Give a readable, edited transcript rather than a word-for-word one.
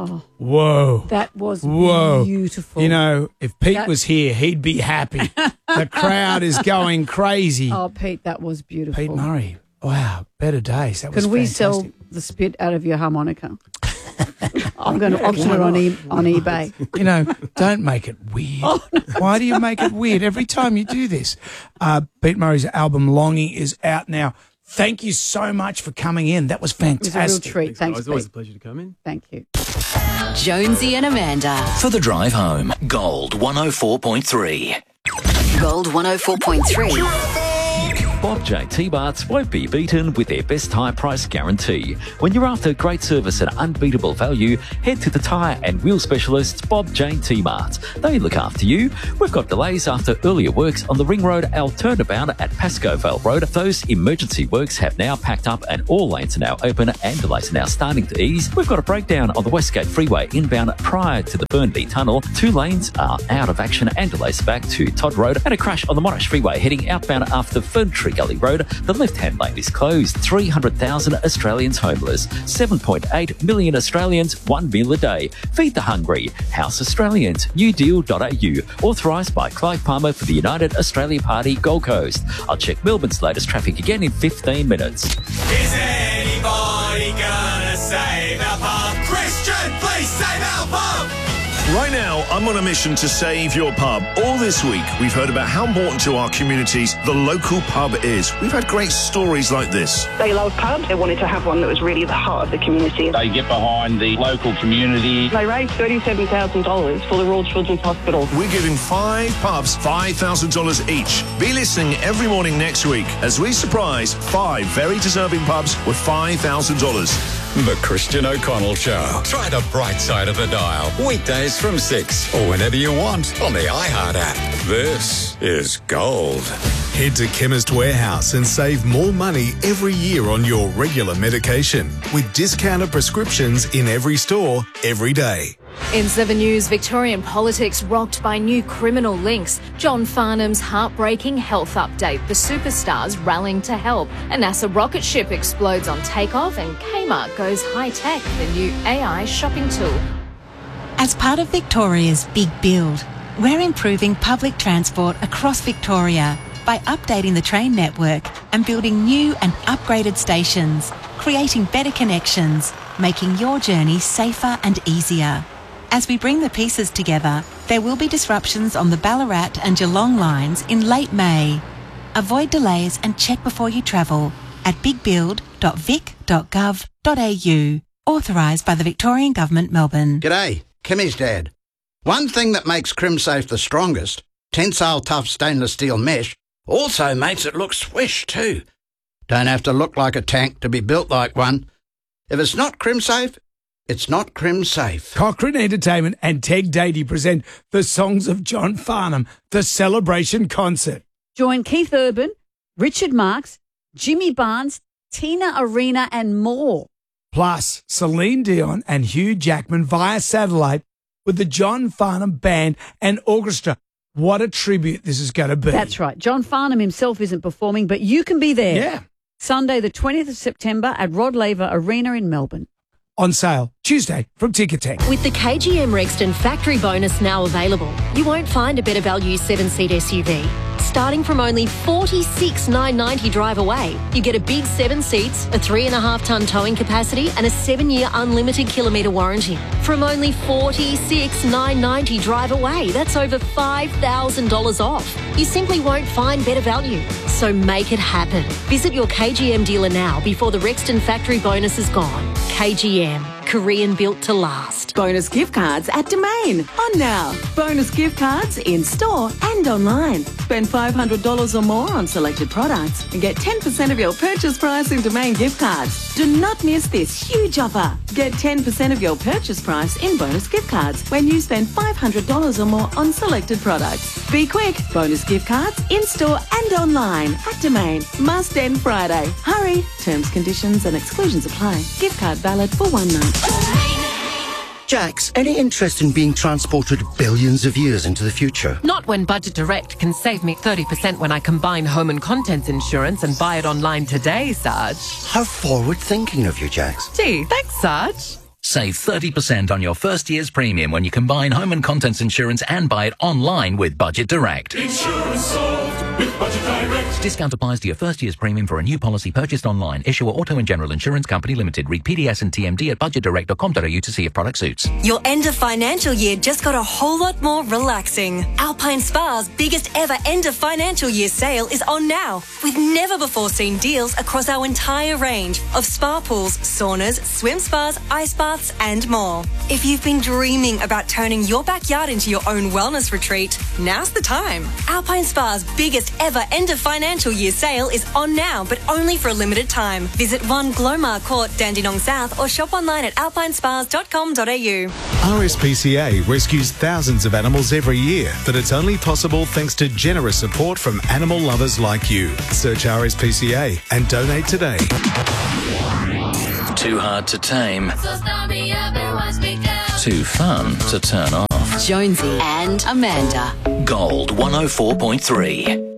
Oh, whoa. that was Whoa. beautiful. You know, if Pete was here, he'd be happy. The crowd is going crazy. Oh, Pete, that was beautiful. Pete Murray. Wow, better days. That was Can we fantastic. sell the spit out of your harmonica? I'm going to auction it on eBay. You know, don't make it weird. Oh, no. Why do you make it weird every time you do this? Pete Murray's album Longing is out now. Thank you so much for coming in. That was fantastic. It was a real treat. Thanks, It's always Pete. a pleasure to come in. Thank you. Jonesy and Amanda. For the drive home, Gold 104.3. Gold 104.3. Bob J T-Marts won't be beaten with their best tyre price guarantee. When you're after great service and unbeatable value, head to the tyre and wheel specialists Bob J T-Marts. They look after you. We've got delays after earlier works on the Ring Road turnabout at Pascoe Vale Road. Those emergency works have now packed up and all lanes are now open and delays are now starting to ease. We've got a breakdown on the Westgate Freeway inbound prior to the Burnley Tunnel. 2 lanes are out of action and delays back to Todd Road, and a crash on the Monash Freeway heading outbound after Ferntree Gully Road. The left-hand lane is closed. 300,000 Australians homeless. 7.8 million Australians, 1 meal a day. Feed the hungry. House Australians. newdeal.au. Authorised by Clive Palmer for the United Australia Party, Gold Coast. I'll check Melbourne's latest traffic again in 15 minutes. Is anybody gonna save our pub? Christian, please save our pub! Right now, I'm on a mission to save your pub. All this week, we've heard about how important to our communities the local pub is. We've had great stories like this. They love pubs. They wanted to have one that was really the heart of the community. They get behind the local community. They raised $37,000 for the Royal Children's Hospital. We're giving 5 pubs $5,000 each. Be listening every morning next week as we surprise 5 very deserving pubs with $5,000. The Christian O'Connell Show. Try the bright side of the dial. Weekdays from 6 or whenever you want on the iHeart app. This is Gold. Head to Chemist Warehouse and save more money every year on your regular medication with discounted prescriptions in every store, every day. In 7 News, Victorian politics rocked by new criminal links. John Farnham's heartbreaking health update. The superstars rallying to help. A NASA rocket ship explodes on takeoff, and Kmart goes high-tech with a new AI shopping tool. As part of Victoria's Big Build, we're improving public transport across Victoria by updating the train network and building new and upgraded stations, creating better connections, making your journey safer and easier. As we bring the pieces together, there will be disruptions on the Ballarat and Geelong lines in late May. Avoid delays and check before you travel at bigbuild.vic.gov.au. Authorised by the Victorian Government, Melbourne. G'day, Kimmy's dad. One thing that makes CrimSafe the strongest, tensile tough stainless steel mesh, also makes it look swish too. Don't have to look like a tank to be built like one. If it's not CrimSafe, it's not CrimSafe. Cochrane Entertainment and Teg Datey present the Songs of John Farnham, the Celebration Concert. Join Keith Urban, Richard Marx, Jimmy Barnes, Tina Arena and more. Plus, Celine Dion and Hugh Jackman via satellite with the John Farnham Band and Orchestra. What a tribute this is going to be. That's right. John Farnham himself isn't performing, but you can be there. Yeah. Sunday, the 20th of September at Rod Laver Arena in Melbourne. On sale Tuesday from Ticketek. With the KGM Rexton factory bonus now available, you won't find a better value 7-seat SUV. Starting from only $46,990 drive away, you get a big 7 seats, a 3.5-tonne towing capacity and a 7-year unlimited kilometre warranty. From only $46,990 drive away, that's over $5,000 off. You simply won't find better value. So make it happen. Visit your KGM dealer now before the Rexton factory bonus is gone. KGM. Korean built to last. Bonus gift cards at Domain. On now. Bonus gift cards in store and online. Spend $500 or more on selected products and get 10% of your purchase price in Domain gift cards. Do not miss this huge offer. Get 10% of your purchase price in bonus gift cards when you spend $500 or more on selected products. Be quick. Bonus gift cards in store and online at Domain. Must end Friday. Hurry. Terms, conditions and exclusions apply. Gift card valid for 1 month. Jax, any interest in being transported billions of years into the future? Not when Budget Direct can save me 30% when I combine home and contents insurance and buy it online today, Sarge. How forward-thinking of you, Jax. Gee, thanks, Sarge. Save 30% on your first year's premium when you combine home and contents insurance and buy it online with Budget Direct. Insurance solved with Budget Direct. Discount applies to your first year's premium for a new policy purchased online. Issuer Auto and General Insurance Company Limited. Read PDS and TMD at budgetdirect.com.au to see if product suits. Your end of financial year just got a whole lot more relaxing. Alpine Spa's biggest ever end of financial year sale is on now, with never before seen deals across our entire range of spa pools, saunas, swim spas, ice baths and more. If you've been dreaming about turning your backyard into your own wellness retreat, now's the time. Alpine Spa's biggest ever end of financial year sale is on now, but only for a limited time. Visit 1 Glomar Court, Dandenong South, or shop online at alpinespas.com.au. RSPCA rescues thousands of animals every year, but it's only possible thanks to generous support from animal lovers like you. Search RSPCA and donate today. Too hard to tame. Too fun to turn off. Jonesy and Amanda. Gold 104.3.